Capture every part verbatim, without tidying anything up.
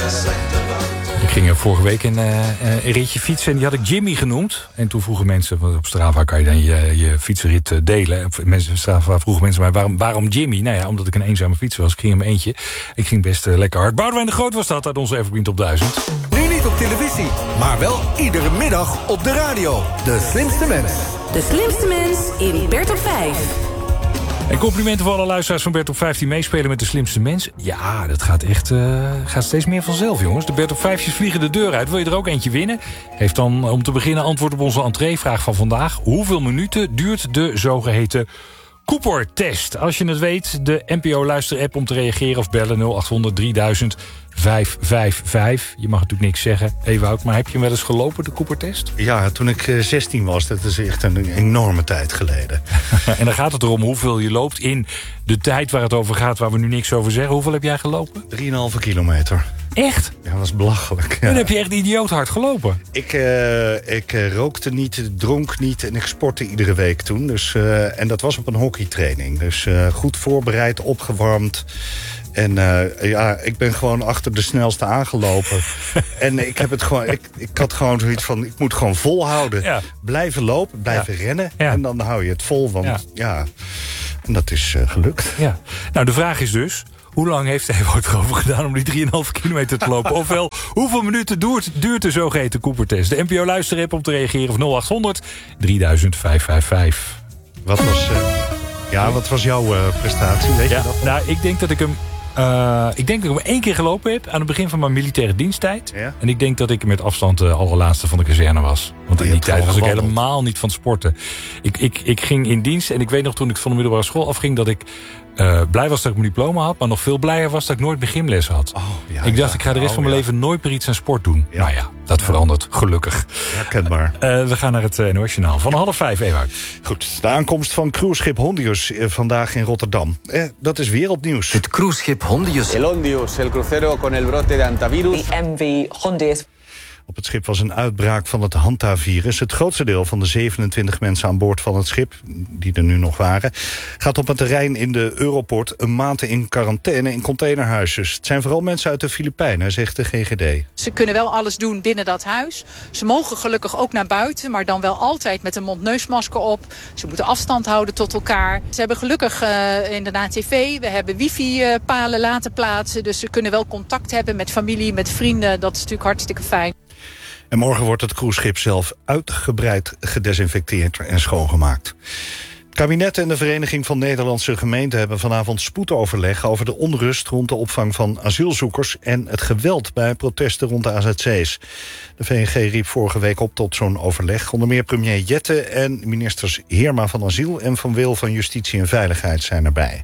Ik ging vorige week een, uh, een ritje fietsen en die had ik Jimmy genoemd. En toen vroegen mensen, want op Strava kan je dan je, je fietsenrit delen. En mensen op Strava vroegen mensen mij, waarom, waarom Jimmy? Nou ja, omdat ik een eenzame fietser was. Ik ging in mijn eentje. Ik ging best uh, lekker hard. Boudewijn de Groot was dat uit onze Evergreen Top duizend. Nu niet op televisie, maar wel iedere middag op de radio. De slimste mens. De slimste mens in Bert op vijf. En complimenten voor alle luisteraars van Bert op vijf die meespelen met de slimste mens. Ja, dat gaat echt uh, gaat steeds meer vanzelf, jongens. De Bert op vijfjes vliegen de deur uit. Wil je er ook eentje winnen? Heeft dan om te beginnen antwoord op onze entreevraag van vandaag. Hoeveel minuten duurt de zogeheten Cooper-test? Als je het weet, de N P O-luister-app om te reageren of bellen nul acht honderd drieduizend vijf vijf vijf. Je mag natuurlijk niks zeggen, Ewout, maar heb je hem wel eens gelopen, de Cooper-test? Ja, toen ik uh, zestien was, dat is echt een enorme tijd geleden. En dan gaat het erom hoeveel je loopt in de tijd waar het over gaat, waar we nu niks over zeggen. Hoeveel heb jij gelopen? drieënhalve kilometer. Echt? Ja, dat was belachelijk. Ja. Dan heb je echt idioot hard gelopen. Ik, uh, ik uh, rookte niet, dronk niet en ik sportte iedere week toen. Dus, uh, en dat was op een hockeytraining. Dus uh, goed voorbereid, opgewarmd. En uh, ja, ik ben gewoon achter de snelste aangelopen. En ik heb het gewoon, ik, ik had gewoon zoiets van, ik moet gewoon volhouden. Ja. Blijven lopen, blijven ja. rennen. Ja. En dan hou je het vol, want ja, ja en dat is uh, gelukt. Ja. Nou, de vraag is dus, hoe lang heeft Ewout erover gedaan om die drieënhalve kilometer te lopen? Ofwel, hoeveel minuten duurt, duurt de zogeheten Cooper-test? De N P O-luister-app om te reageren of nul acht honderd drieduizend vijf vijf vijf. Wat was, uh, ja, wat was jouw uh, prestatie? Weet ja, je dat? Nou, ik denk dat ik hem... Uh, ik denk dat ik hem één keer gelopen heb aan het begin van mijn militaire diensttijd. Ja? En ik denk dat ik met afstand de allerlaatste van de kazerne was. Want in die tijd was ik helemaal niet van sporten. Ik, ik, ik ging in dienst en ik weet nog toen ik van de middelbare school afging dat ik uh, blij was dat ik mijn diploma had, maar nog veel blijer was dat ik nooit meer gymles had. Oh, ja, ik dacht, ja, ik ga de rest oh, van mijn ja. leven nooit meer iets aan sport doen. Ja. Nou ja, dat ja. verandert, gelukkig. Herkenbaar. Uh, we gaan naar het uh, N O S-journaal van half vijf, Ewout. Goed, de aankomst van cruiseschip Hondius uh, vandaag in Rotterdam. Eh, dat is wereldnieuws. Het cruiseschip Hondius. El Hondius, el crucero con el brote de hantavirus. The M V Hondius. Op het schip was een uitbraak van het hantavirus. Het grootste deel van de zevenentwintig mensen aan boord van het schip, die er nu nog waren, gaat op een terrein in de Europort een maand in quarantaine in containerhuisjes. Het zijn vooral mensen uit de Filipijnen, zegt de G G D. Ze kunnen wel alles doen binnen dat huis. Ze mogen gelukkig ook naar buiten, maar dan wel altijd met een mond-neusmasker op. Ze moeten afstand houden tot elkaar. Ze hebben gelukkig uh, inderdaad tv. We hebben wifi-palen laten plaatsen. Dus ze kunnen wel contact hebben met familie, met vrienden. Dat is natuurlijk hartstikke fijn. En morgen wordt het cruiseschip zelf uitgebreid gedesinfecteerd en schoongemaakt. Het kabinet en de Vereniging van Nederlandse Gemeenten hebben vanavond spoedoverleg over de onrust rond de opvang van asielzoekers en het geweld bij protesten rond de A Z C's. De V N G riep vorige week op tot zo'n overleg. Onder meer premier Jette en ministers Heerma van Asiel en Van Wil van Justitie en Veiligheid zijn erbij.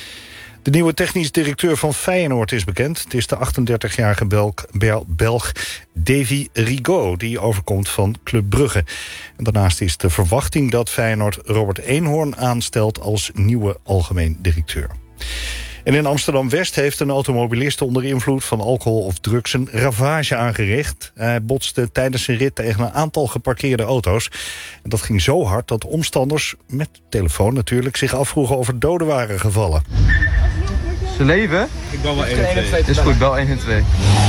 De nieuwe technisch directeur van Feyenoord is bekend. Het is de achtendertigjarige Belg, Belg Davy Rigaud, die overkomt van Club Brugge. En daarnaast is de verwachting dat Feyenoord Robert Eenhoorn aanstelt als nieuwe algemeen directeur. En in Amsterdam-West heeft een automobilist onder invloed van alcohol of drugs een ravage aangericht. Hij botste tijdens zijn rit tegen een aantal geparkeerde auto's. En dat ging zo hard dat omstanders, met telefoon natuurlijk, zich afvroegen of er doden waren gevallen. Ze leven? Ik bel wel één en twee. Is goed, bel één en twee.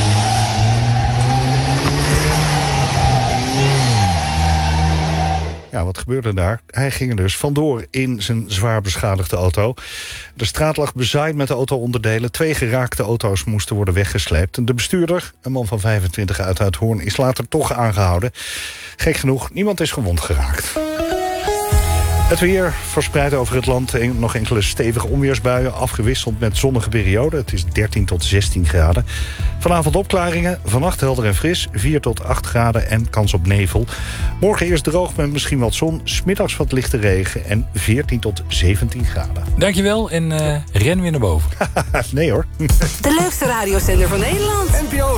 Ja, wat gebeurde daar? Hij ging er dus vandoor in zijn zwaar beschadigde auto. De straat lag bezaaid met de auto-onderdelen. Twee geraakte auto's moesten worden weggesleept. De bestuurder, een man van vijfentwintig uit Uithoorn, is later toch aangehouden. Gek genoeg, niemand is gewond geraakt. Het weer verspreid over het land. Nog enkele stevige onweersbuien, afgewisseld met zonnige perioden. Het is dertien tot zestien graden. Vanavond opklaringen, vannacht helder en fris. vier tot acht graden en kans op nevel. Morgen eerst droog met misschien wat zon. 's Middags wat lichte regen en veertien tot zeventien graden. Dankjewel en uh, ren weer naar boven. Nee hoor. De leukste radiozender van Nederland. N P O